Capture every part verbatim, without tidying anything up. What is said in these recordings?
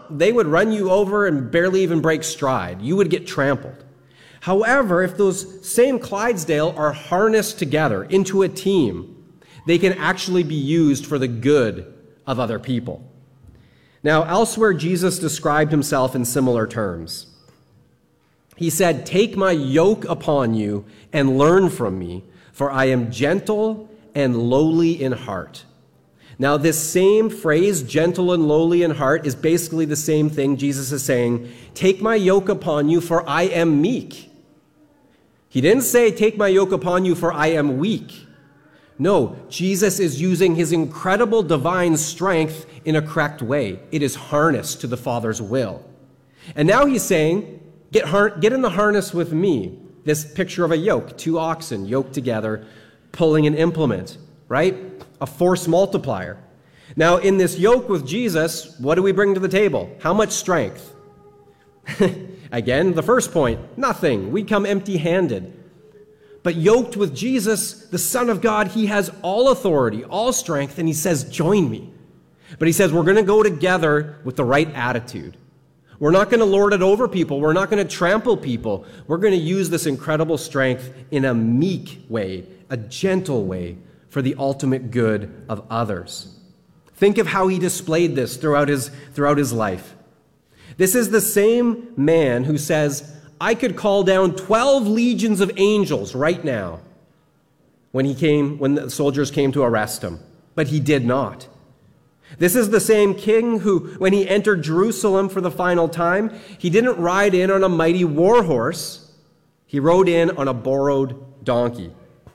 they would run you over and barely even break stride. You would get trampled. However, if those same Clydesdale are harnessed together into a team, they can actually be used for the good of other people. Now, elsewhere, Jesus described himself in similar terms. He said, "Take my yoke upon you and learn from me, for I am gentle and lowly in heart." Now, this same phrase, gentle and lowly in heart, is basically the same thing Jesus is saying, "Take my yoke upon you, for I am meek." He didn't say, "Take my yoke upon you, for I am weak." No, Jesus is using his incredible divine strength in a correct way. It is harnessed to the Father's will. And now he's saying, get, har- get in the harness with me. This picture of a yoke, two oxen yoked together, pulling an implement, right? A force multiplier. Now, in this yoke with Jesus, what do we bring to the table? How much strength? Again, the first point, nothing. We come empty-handed. But yoked with Jesus, the Son of God, he has all authority, all strength, and he says, "Join me." But he says, we're going to go together with the right attitude. We're not going to lord it over people. We're not going to trample people. We're going to use this incredible strength in a meek way, a gentle way, for the ultimate good of others. Think of how he displayed this throughout his, throughout his life. This is the same man who says, "I could call down twelve legions of angels right now," when he came, when the soldiers came to arrest him, but he did not. This is the same king who, when he entered Jerusalem for the final time, he didn't ride in on a mighty war horse. He rode in on a borrowed donkey.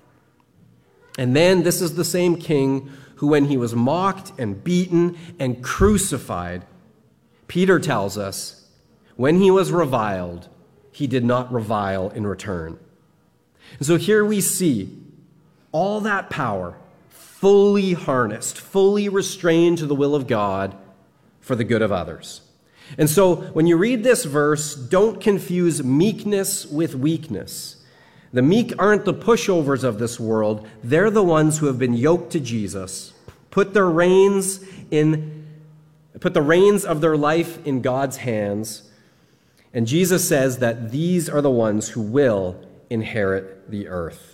And then this is the same king who, when he was mocked and beaten and crucified, Peter tells us, when he was reviled, he did not revile in return. And so here we see all that power fully harnessed, fully restrained to the will of God for the good of others. And so when you read this verse, don't confuse meekness with weakness. The meek aren't the pushovers of this world. They're the ones who have been yoked to Jesus, put their reins in, put the reins of their life in God's hands. And Jesus says that these are the ones who will inherit the earth.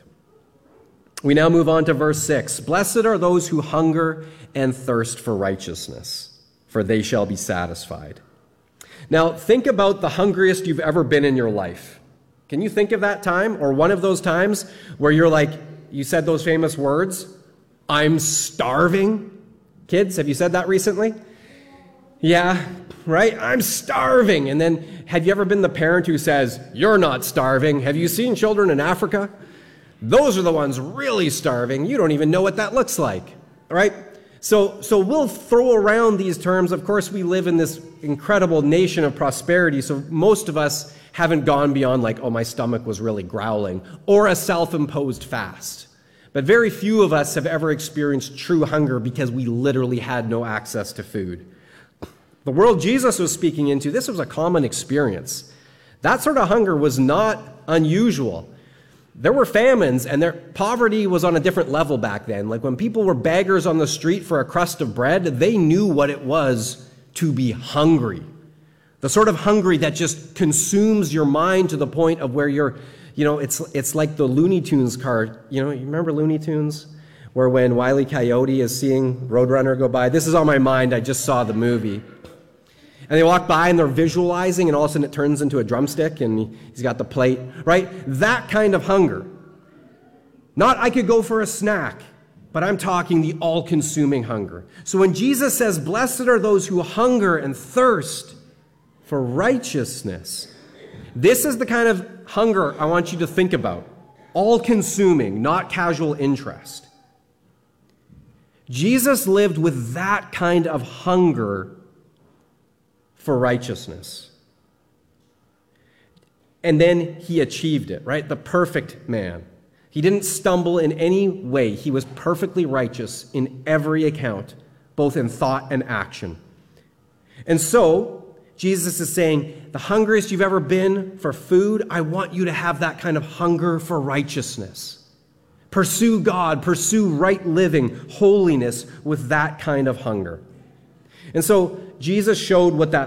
We now move on to verse six. "Blessed are those who hunger and thirst for righteousness, for they shall be satisfied." Now, think about the hungriest you've ever been in your life. Can you think of that time, or one of those times where you're like, you said those famous words, "I'm starving"? Kids, have you said that recently? Yeah, right? "I'm starving." And then, have you ever been the parent who says, "You're not starving"? Have you seen children in Africa? Those are the ones really starving. You don't even know what that looks like, right? So, so we'll throw around these terms. Of course, we live in this incredible nation of prosperity, so most of us haven't gone beyond like, "Oh, my stomach was really growling," or a self-imposed fast. But very few of us have ever experienced true hunger because we literally had no access to food. The world Jesus was speaking into, this was a common experience. That sort of hunger was not unusual. There were famines, and their poverty was on a different level back then. Like when people were beggars on the street for a crust of bread, they knew what it was to be hungry. The sort of hungry that just consumes your mind to the point of where you're, you know, it's it's like the Looney Tunes card. You know, you remember Looney Tunes? Where when Wile E. Coyote is seeing Roadrunner go by, this is on my mind, I just saw the movie. And they walk by and they're visualizing, and all of a sudden it turns into a drumstick and he's got the plate, right? That kind of hunger. Not I could go for a snack, but I'm talking the all-consuming hunger. So when Jesus says, "Blessed are those who hunger and thirst for righteousness," this is the kind of hunger I want you to think about. All-consuming, not casual interest. Jesus lived with that kind of hunger for righteousness. And then he achieved it, right? The perfect man. He didn't stumble in any way. He was perfectly righteous in every account, both in thought and action. And so, Jesus is saying, the hungriest you've ever been for food, I want you to have that kind of hunger for righteousness. Pursue God, pursue right living, holiness with that kind of hunger. And so, Jesus showed what that